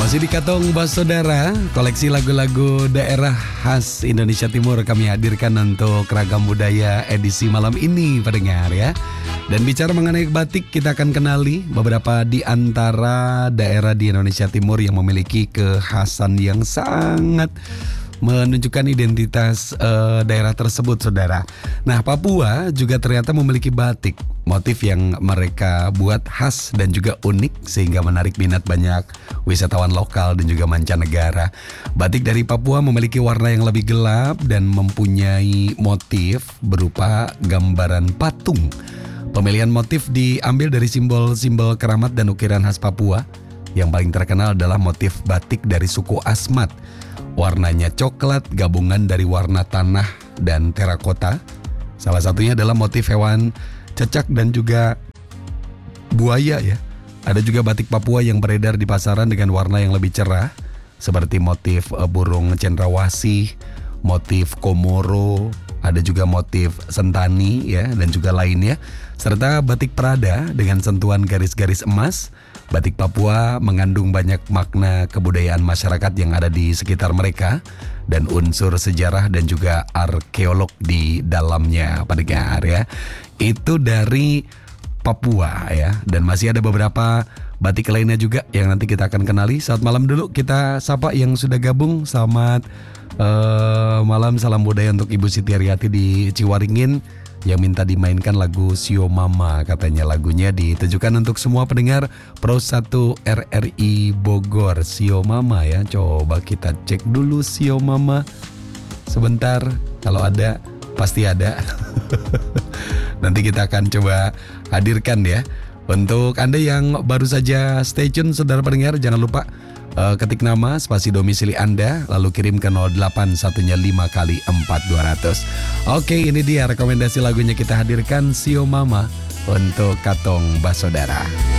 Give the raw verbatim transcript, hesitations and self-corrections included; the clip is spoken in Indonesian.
Masih di Katong Bas Saudara, koleksi lagu-lagu daerah khas Indonesia Timur kami hadirkan untuk ragam budaya edisi malam ini pendengar ya. Dan bicara mengenai batik, kita akan kenali beberapa di antara daerah di Indonesia Timur yang memiliki kekhasan yang sangat menunjukkan identitas uh, daerah tersebut, saudara. Nah, Papua juga ternyata memiliki batik, motif yang mereka buat khas dan juga unik sehingga menarik minat banyak wisatawan lokal dan juga mancanegara. Batik dari Papua memiliki warna yang lebih gelap dan mempunyai motif berupa gambaran patung. Pemilihan motif diambil dari simbol-simbol keramat dan ukiran khas Papua. Yang paling terkenal adalah motif batik dari suku Asmat. Warnanya coklat, gabungan dari warna tanah dan terakota. Salah satunya adalah motif hewan cecak dan juga buaya ya. Ada juga batik Papua yang beredar di pasaran dengan warna yang lebih cerah, seperti motif uh, burung cendrawasih, motif komoro, ada juga motif sentani ya dan juga lainnya, serta batik Prada dengan sentuhan garis-garis emas. Batik Papua mengandung banyak makna kebudayaan masyarakat yang ada di sekitar mereka dan unsur sejarah dan juga arkeolog di dalamnya, pendengar ya. Itu dari Papua ya, dan masih ada beberapa batik lainnya juga yang nanti kita akan kenali. Saat malam dulu kita sapa yang sudah gabung. Selamat uh, malam, salam budaya untuk Ibu Siti Ariati di Ciwaringin yang minta dimainkan lagu Sio Mama. Katanya lagunya ditujukan untuk semua pendengar Pro satu R R I Bogor. Sio Mama ya, coba kita cek dulu Sio Mama sebentar, kalau ada pasti ada. Nanti kita akan coba hadirkan ya. Untuk Anda yang baru saja stay tune, saudara pendengar, jangan lupa uh, ketik nama, spasi domisili Anda, lalu kirim ke nol delapan satunya lima kali empat dua ratus. Oke, ini dia rekomendasi lagunya kita hadirkan, Sio Mama untuk Katong Bas Saudara.